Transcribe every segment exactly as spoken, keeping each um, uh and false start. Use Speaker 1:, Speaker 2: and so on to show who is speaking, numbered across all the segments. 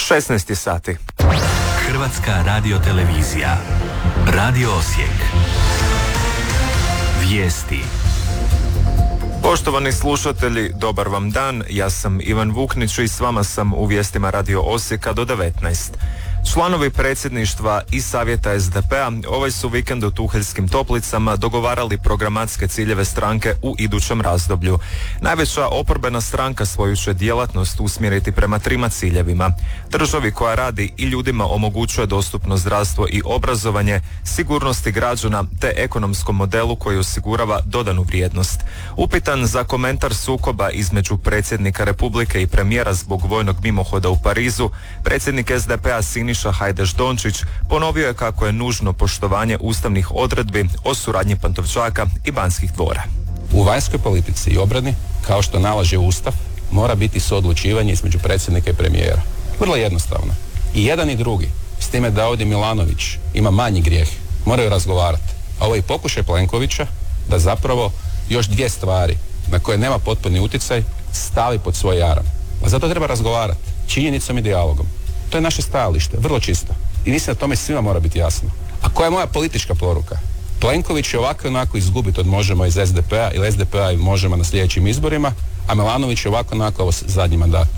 Speaker 1: šesnaest sati.
Speaker 2: Hrvatska radiotelevizija. Radio Osijek. Vijesti.
Speaker 1: Poštovani slušatelji, dobar vam dan. Ja sam Ivan Vuknić i s vama sam u vijestima Radio Osijeka do devetnaest. Članovi predsjedništva i savjeta es de pe a ovaj su vikend u Tuheljskim Toplicama dogovarali programatske ciljeve stranke u idućem razdoblju. Najveća oporbena stranka svoju će djelatnost usmjeriti prema trima ciljevima. Državi koja radi i ljudima omogućuje dostupno zdravstvo i obrazovanje, sigurnosti građana te ekonomskom modelu koji osigurava dodanu vrijednost. Upitan za komentar sukoba između predsjednika Republike i premijera zbog vojnog mimohoda u Parizu, predsjednik es de pe a Siniša Hajdaš-Dončić ponovio je kako je nužno poštovanje ustavnih odredbi o suradnji Pantovčaka i Banskih dvora.
Speaker 3: U vanjskoj politici i obrani, kao što nalaže Ustav, mora biti suodlučivanje između predsjednika i premijera. Vrlo jednostavno. I jedan i drugi, s time da ovdje Milanović ima manji grijeh, moraju razgovarati. A ovo je pokušaj Plenkovića da zapravo još dvije stvari na koje nema potpuni utjecaj stavi pod svoj jaram. A zato treba razgovarati činjenicom i dijalogom. To je naše stajalište, vrlo čisto. I mislim da tome svima mora biti jasno. A koja je moja politička poruka? Plenković će ovako i onako izgubiti od Možemo iz es de pe a ili es de pe a i Možemo na sljedećim izborima, a Milanović je ovako i onako ovo zadnji mandat.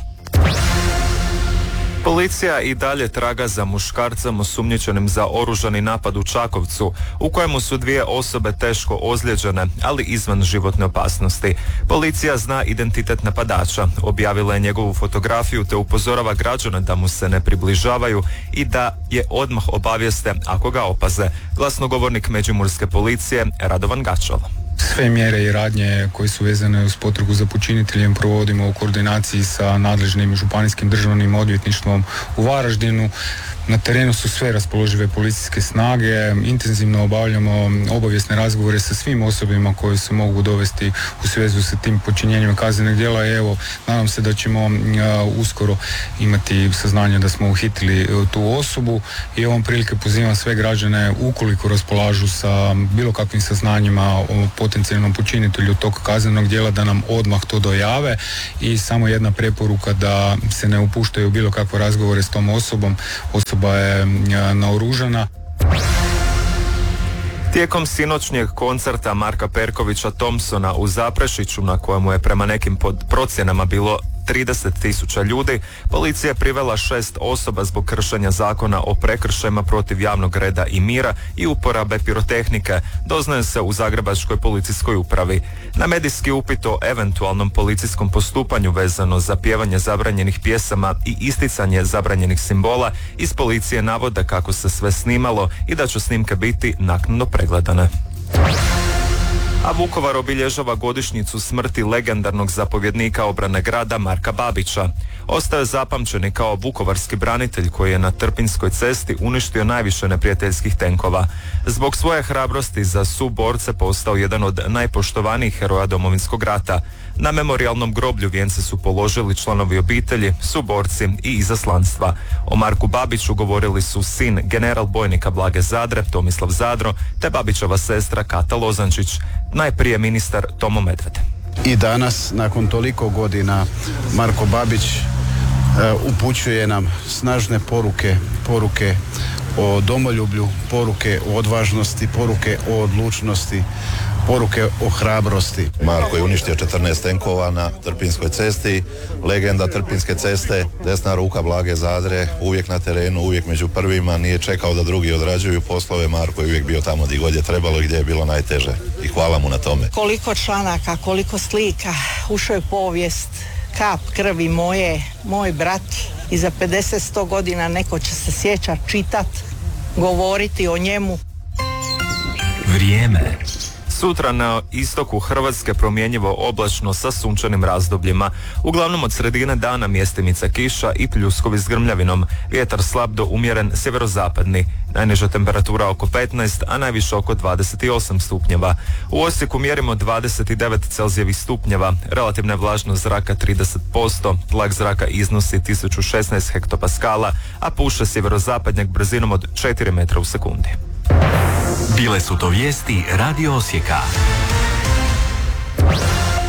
Speaker 1: Policija i dalje traga za muškarcem osumnjičenim za oružani napad u Čakovcu, u kojemu su dvije osobe teško ozlijeđene, ali izvan životne opasnosti. Policija zna identitet napadača, objavila je njegovu fotografiju te upozorava građane da mu se ne približavaju i da je odmah obavijeste ako ga opaze. Glasnogovornik Međimurske policije Radovan Gačal.
Speaker 4: Sve mjere i radnje koje su vezane uz potragu za počiniteljem provodimo u koordinaciji sa nadležnim županijskim državnim odvjetništvom u Varaždinu. Na terenu su sve raspoložive policijske snage, intenzivno obavljamo obavijesne razgovore sa svim osobama koje se mogu dovesti u svezu sa tim počinjenjima kaznenih djela i evo, nadam se da ćemo uh, uskoro imati saznanje da smo uhitili uh, tu osobu i ovom prilike pozivam sve građane ukoliko raspolažu sa bilo kakvim saznanjima o potencijalnom počinitelju tog kaznenog djela da nam odmah to dojave i samo jedna preporuka da se ne upuštaju u bilo kakve razgovore s tom osobom. Osoba je naoružana.
Speaker 1: Tijekom sinoćnjeg koncerta Marka Perkovića Thompsona u Zaprešiću, na kojemu je prema nekim pod procjenama bilo trideset tisuća ljudi, policija je privela šest osoba zbog kršenja zakona o prekršajima protiv javnog reda i mira i uporabe pirotehnike, doznaje se u Zagrebačkoj policijskoj upravi. Na medijski upit o eventualnom policijskom postupanju vezano za pjevanje zabranjenih pjesama i isticanje zabranjenih simbola, iz policije navode kako se sve snimalo i da će snimke biti naknadno pregledane. A Vukovar obilježava godišnjicu smrti legendarnog zapovjednika obrane grada Marka Babića. Ostao je zapamćen kao vukovarski branitelj koji je na Trpinjskoj cesti uništio najviše neprijateljskih tenkova. Zbog svoje hrabrosti za suborce postao jedan od najpoštovanijih heroja Domovinskog rata. Na memorijalnom groblju vijence su položili članovi obitelji, suborci i izaslanstva. O Marku Babiću govorili su sin general bojnika Blage Zadre, Tomislav Zadro, te Babićeva sestra Kata Lozančić, najprije ministar Tomo Medved.
Speaker 5: I danas, nakon toliko godina, Marko Babić uh, upućuje nam snažne poruke, poruke o domoljublju, poruke o odvažnosti, poruke o odlučnosti, poruke o hrabrosti.
Speaker 6: Marko je uništio četrnaest tenkova na Trpinjskoj cesti, legenda Trpinjske ceste, desna ruka Blage Zadre, uvijek na terenu, uvijek među prvima, nije čekao da drugi odrađuju poslove. Marko je uvijek bio tamo gdje god je trebalo i gdje je bilo najteže i hvala mu na tome.
Speaker 7: Koliko članaka, koliko slika, ušao je povijest, kap krvi moje, moj brat i za pedeset sto godina neko će se sjećati, čitat, govoriti o njemu.
Speaker 2: Vrijeme.
Speaker 1: Sutra na istoku Hrvatske promjenjivo oblačno sa sunčanim razdobljima. Uglavnom od sredine dana mjestimica kiša i pljuskovi s grmljavinom. Vjetar slab do umjeren sjeverozapadni. Najniža temperatura oko petnaest, a najviše oko dvadeset osam stupnjeva. U Osijeku mjerimo dvadeset devet celzijevih stupnjeva. Relativna je vlažnost zraka trideset posto. Tlak zraka iznosi tisuću šesnaest hektopaskala, a puše sjeverozapadnjak brzinom od četiri metra u sekundi.
Speaker 2: Bile su to vijesti Radio Osijeka.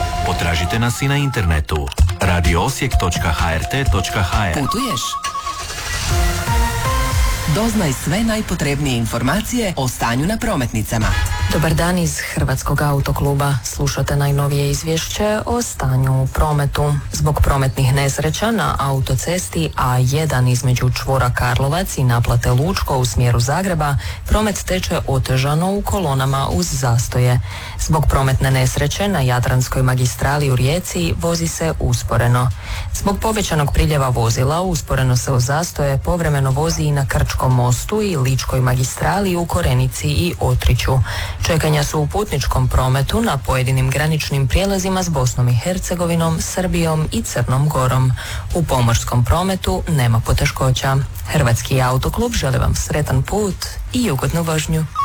Speaker 2: Potražite nas i na internetu radio osijek točka h r t točka h r.
Speaker 8: Putuješ? Doznaj sve najpotrebnije informacije o stanju na prometnicama.
Speaker 9: Dobar dan iz Hrvatskog autokluba. Slušate najnovije izvješće o stanju u prometu. Zbog prometnih nesreća na autocesti A jedan između čvora Karlovac i naplate Lučko u smjeru Zagreba, promet teče otežano u kolonama uz zastoje. Zbog prometne nesreće na Jadranskoj magistrali u Rijeci vozi se usporeno. Zbog povećanog priljeva vozila usporeno se u zastoje povremeno vozi i na Krčkom mostu i Ličkoj magistrali u Korenici i Otriću. Čekanja su u putničkom prometu na pojedinim graničnim prijelazima s Bosnom i Hercegovinom, Srbijom i Crnom Gorom. U pomorskom prometu nema poteškoća. Hrvatski autoklub želi vam sretan put i ugodnu vožnju.